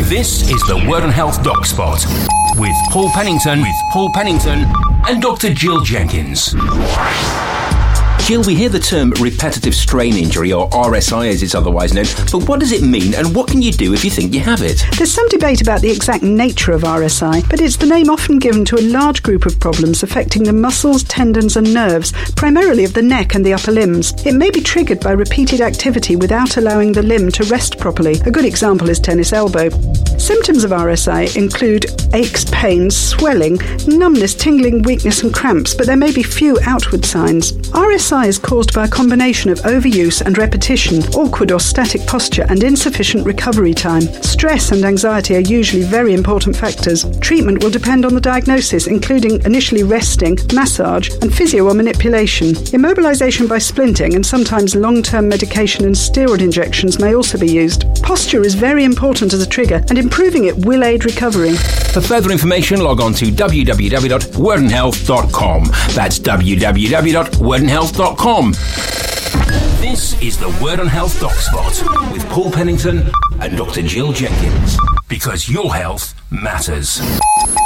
This is the Word on Health Doc Spot with Paul Pennington and Dr. Jill Jenkins. Jill, we hear the term repetitive strain injury, or RSI as it's otherwise known, but what does it mean and what can you do if you think you have it? There's some debate about the exact nature of RSI, but it's the name often given to a large group of problems affecting the muscles, tendons and nerves, primarily of the neck and the upper limbs. It may be triggered by repeated activity without allowing the limb to rest properly. A good example is tennis elbow. Symptoms of RSI include aches, pains, swelling, numbness, tingling, weakness and cramps, but there may be few outward signs. RSI is caused by a combination of overuse and repetition, awkward or static posture and insufficient recovery time. Stress and anxiety are usually very important factors. Treatment will depend on the diagnosis, including initially resting, massage and physio or manipulation. Immobilization by splinting and sometimes long-term medication and steroid injections may also be used. Posture is very important as a trigger and improving it will aid recovery. For further information, log on to www.wordonhealth.com. That's www.wordonhealth.com. This is the Word on Health Doc Spot with Paul Pennington and Dr. Jill Jenkins, because your health matters.